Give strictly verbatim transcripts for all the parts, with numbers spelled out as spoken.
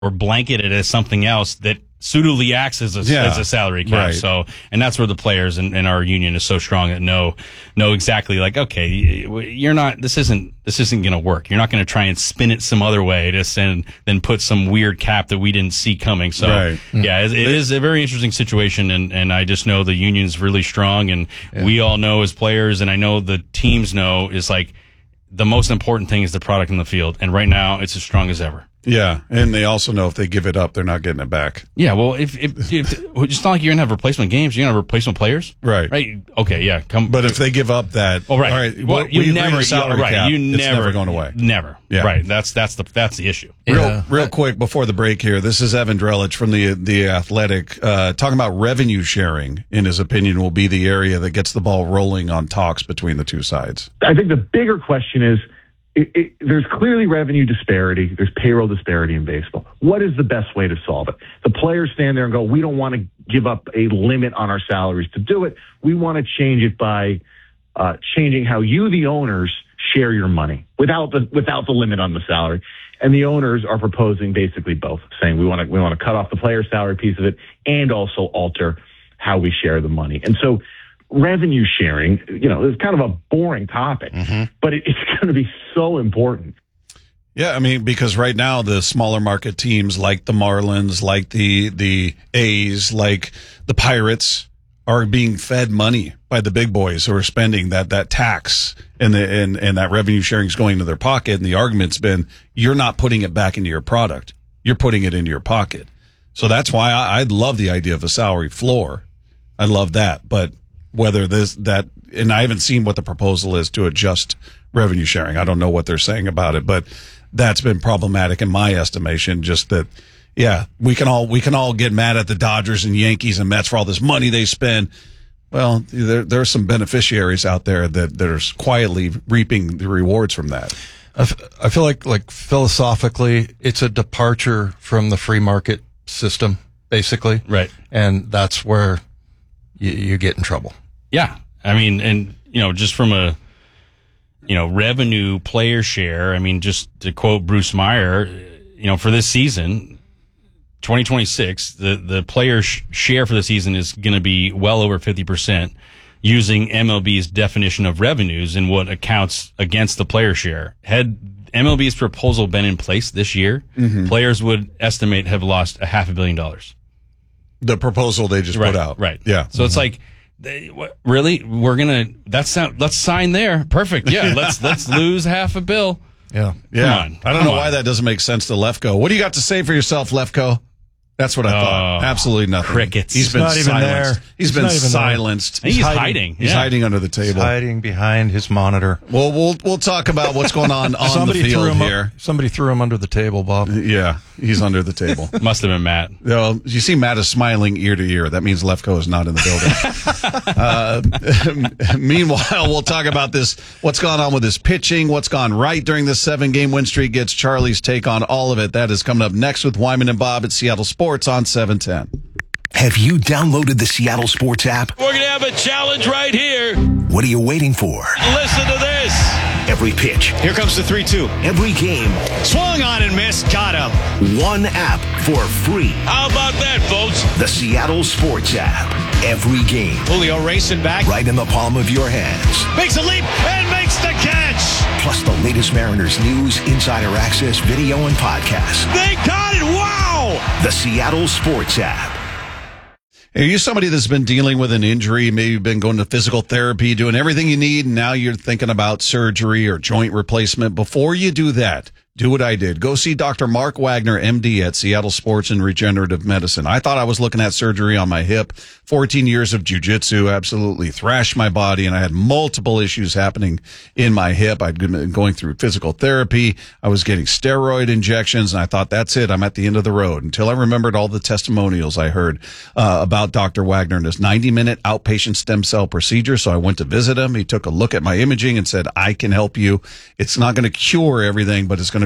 or blanket it as something else that suitably acts as a, yeah, as a salary cap. right. So, and that's where the players in, in our union is so strong that know, know exactly like, okay, you're not, this isn't, this isn't going to work. You're not going to try and spin it some other way to send, then put some weird cap that we didn't see coming. So, right. yeah, it, it is a very interesting situation. And, and I just know the union's really strong, and yeah. we all know as players, and I know the teams know, is like the most important thing is the product in the field. And right now it's as strong as ever. Yeah, and they also know if they give it up, they're not getting it back. Yeah, well, if, if, if it's not like you're gonna have replacement games, you're gonna have replacement players, right? Right? Okay, yeah. Come, but if they give up that, oh, right, all right, well, we you agree never, to salary right, cap, you it's never, never going away, never. Yeah, right. That's that's the that's the issue. Real, yeah. real quick before the break here, this is Evan Drellich from the the Athletic uh, talking about revenue sharing. In his opinion, will be the area that gets the ball rolling on talks between the two sides. I think the bigger question is. It, it, there's clearly revenue disparity. There's payroll disparity in baseball. What is the best way to solve it? The players stand there and go, we don't want to give up a limit on our salaries to do it. We want to change it by uh, changing how you, the owners, share your money without the without the limit on the salary. And the owners are proposing basically both, saying we want to we want to cut off the player salary piece of it and also alter how we share the money. And so revenue sharing, you know, is kind of a boring topic, mm-hmm. but it, it's going to be so important. Yeah, I mean, because right now the smaller market teams like the Marlins, like the the A's, like the Pirates are being fed money by the big boys who are spending that that tax and the and, and that revenue sharing is going to their pocket. And the argument's been, you're not putting it back into your product. You're putting it into your pocket. So that's why I, I love the idea of a salary floor. I love that. But whether this, that, and I haven't seen what the proposal is to adjust revenue sharing. I don't know what they're saying about it, but that's been problematic in my estimation. Just that, yeah, we can all, we can all get mad at the Dodgers and Yankees and Mets for all this money they spend. Well, there, there are some beneficiaries out there that, that are quietly reaping the rewards from that. I, f- I feel like, like philosophically, it's a departure from the free market system, basically. Right. And that's where you, you get in trouble. Yeah. I mean, and, you know, just from a, you know, revenue player share, I mean, just to quote Bruce Meyer, you know, for this season, twenty twenty-six, the, the player sh- share for the season is going to be well over fifty percent using M L B's definition of revenues and what accounts against the player share. Had M L B's proposal been in place this year, mm-hmm. players would estimate have lost a half a billion dollars. The proposal they just right, put out. Right. Yeah. So mm-hmm. it's like, they, what, really? We're going to, that's not, let's sign there. Perfect. Yeah. let's, let's lose half a bill. Yeah. Yeah. Come on. I don't Come know on. why that doesn't make sense to Lefko. What do you got to say for yourself, Lefko? That's what I thought. Oh, Absolutely nothing. crickets. He's been not even silenced. there. He's He's been not even silenced. He's, He's hiding. hiding. He's yeah. hiding under the He's table. hiding behind his monitor. Well, we'll we'll talk about what's going on on somebody the field threw him here. Up, somebody threw him under the table, Bob. Yeah, he's under the table. Must have been Matt. Well, you see Matt is smiling ear to ear. That means Lefko is not in the building. uh, meanwhile, we'll talk about this, what's gone on with his pitching, what's gone right during this seven-game win streak, gets Charlie's take on all of it. That is coming up next with Wyman and Bob at Seattle Sports on seven ten. Have you downloaded the Seattle Sports app? We're going to have a challenge right here. What are you waiting for? Listen to this. Every pitch, Here comes the three two. every game, Swung on and missed. Got him. one app for free. How about that, folks? The Seattle Sports app. Every game, Julio racing back. right in the palm of your hands. Makes a leap and makes the catch. Plus the latest Mariners news, insider access, video, and podcasts. They got it. Wow. The Seattle Sports app. Are you somebody that's been dealing with an injury, maybe been going to physical therapy, doing everything you need, and now you're thinking about surgery or joint replacement? Before you do that, do what I did. Go see Doctor Mark Wagner, M D, at Seattle Sports and Regenerative Medicine. I thought I was looking at surgery on my hip. fourteen years of jiu-jitsu absolutely thrashed my body, and I had multiple issues happening in my hip. I'd been going through physical therapy. I was getting steroid injections, and I thought, that's it. I'm at the end of the road, until I remembered all the testimonials I heard uh, about Doctor Wagner and his ninety-minute outpatient stem cell procedure. So I went to visit him. He took a look at my imaging and said, I can help you. It's not going to cure everything, but it's going to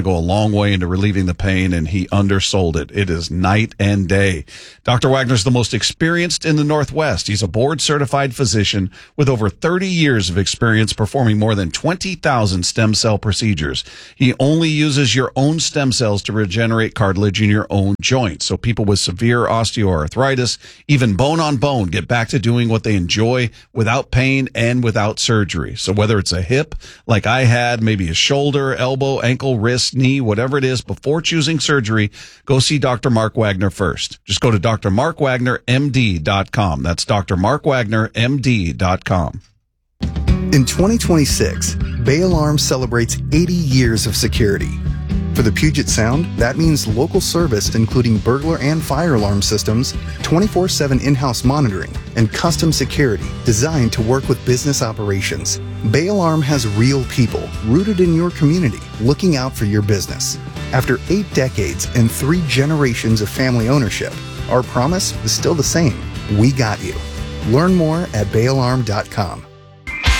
go a long way into relieving the pain, and he undersold it. It is night and day. Doctor Wagner's the most experienced in the Northwest. He's a board-certified physician with over thirty years of experience performing more than twenty thousand stem cell procedures. He only uses your own stem cells to regenerate cartilage in your own joints. So people with severe osteoarthritis, even bone on bone, get back to doing what they enjoy without pain and without surgery. So whether it's a hip, like I had, maybe a shoulder, elbow, ankle, wrist, knee, whatever it is, before choosing surgery, go see Doctor Mark Wagner first. Just go to D R Mark Wagner M D dot com. That's D R Mark Wagner M D dot com. In twenty twenty-six, Bay Alarm celebrates eighty years of security. For the Puget Sound, that means local service including burglar and fire alarm systems, twenty-four seven in-house monitoring, and custom security designed to work with business operations. Bay Alarm has real people rooted in your community looking out for your business. After eight decades and three generations of family ownership, our promise is still the same. We got you. Learn more at bay alarm dot com.